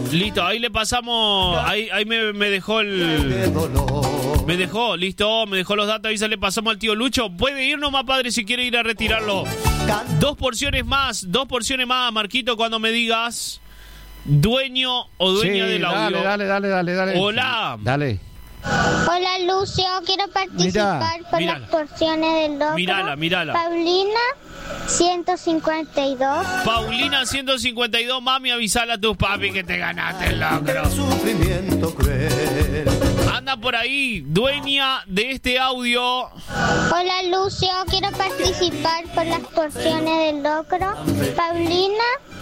Listo, ahí le pasamos. Ahí me dejó el. Me dejó los datos. Ahí se le pasamos al tío Lucho. Puede ir nomás, padre, si quiere ir a retirarlo. 2 porciones más, Marquito, cuando me digas dueño o dueña del audio. Dale. Hola. Dale. Hola, Lucio, quiero participar por las porciones del locro. Mírala. Paulina, 152. Paulina, 152. Mami, avisale a tus papi que te ganaste el locro. Sufrimiento cruel. Anda por ahí, dueña de este audio. Hola, Lucio, quiero participar por las porciones del locro. Paulina,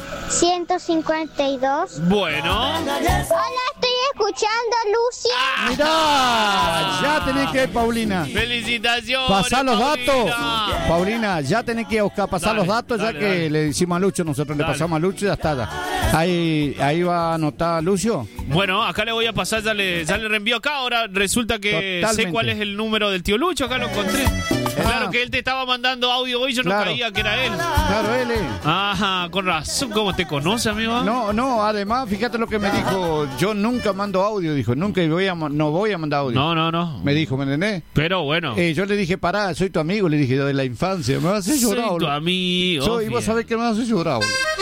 152. Bueno. Hola, estoy escuchando, Lucio. Mirá, ya tenés que ir, Paulina. Felicitaciones. Pasar los datos. Paulina. Paulina, ya tenés que ir a buscar, pasar los datos, ya que le decimos a Lucho, nosotros le pasamos a Lucho y ya está. Ahí va a anotar Lucio. Bueno, acá le voy a pasar, ya le reenvío acá. Ahora resulta que sé cuál es el número del tío Lucho, acá lo encontré. Claro que él te estaba mandando audio hoy, yo no caía que era él. Claro, él es. Ajá, con razón. ¿Cómo te conoce, amigo? No, además, fíjate lo que me dijo. Yo nunca mando audio, dijo. Nunca no voy a mandar audio. No. Me dijo, ¿me entendés? Pero bueno. Yo le dije, pará, soy tu amigo, le dije, de la infancia. Me vas a hacer llorar. Soy tu amigo. Y vos sabés que me vas a hacer llorar.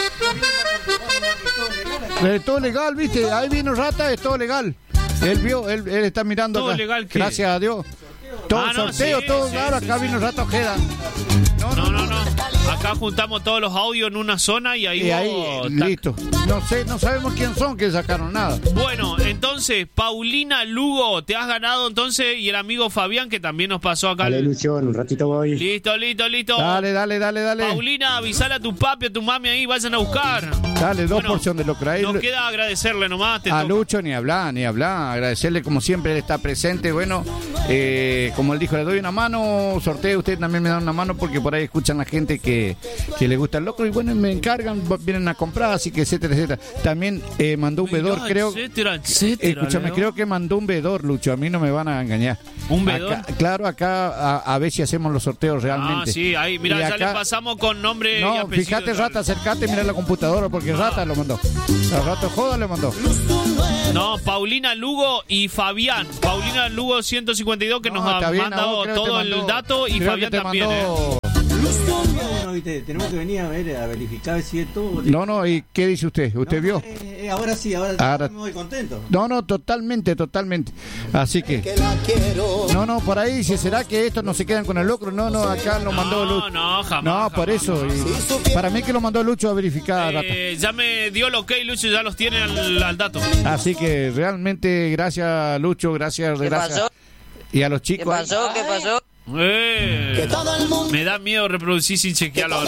Es todo legal, ¿viste? Ahí vino Rata, es todo legal. Él está mirando ¿Todo acá. legal qué? Gracias a Dios. Todo sorteo, todo claro, acá vino Rata Ojeda. No. Acá juntamos todos los audios en una zona y ahí listo. No sabemos quién son, que sacaron nada. Bueno, entonces, Paulina Lugo, te has ganado entonces, y el amigo Fabián, que también nos pasó acá. Dale, Lucho, en un ratito voy. Listo. Dale. Paulina, avisale a tu papi, a tu mami ahí, vayan a buscar. Dale, 2 porciones de locro. Ahí nos queda agradecerle nomás. A Lucho ni hablar. Agradecerle como siempre, él está presente. Bueno, como él dijo, le doy una mano, sorteo, usted también me da una mano porque por ahí escuchan la gente que le gusta el locro y bueno, me encargan, vienen a comprar, así que etcétera. También mandó un vedor, creo. Etcétera. Escúchame, creo que mandó un vedor, Lucho, a mí no me van a engañar. ¿Un vedor? Acá a ver si hacemos los sorteos realmente. Sí, ahí, mira, ya le pasamos con nombre y apellido. Fíjate, Rata, acércate, mira la computadora porque Rata lo mandó. Rata Joda le mandó. No, Paulina Lugo y Fabián. Paulina Lugo 152 que nos ha mandado todo el dato y Fabián también. Tenemos que venir a verificar si es todo. No, ¿y qué dice usted? ¿Usted vio? Ahora sí, ahora me voy contento. No, totalmente. Así que. No, por ahí, si será que estos no se quedan con el locro. No, acá lo mandó Lucho. No, jamás. No, por eso. Para mí que lo mandó Lucho a verificar. Ya me dio el ok, Lucho, ya los tiene al dato. Así que realmente, gracias, Lucho, gracias. Pasó? Y a los chicos. ¿Qué pasó? Me da miedo reproducir sin chequearlo.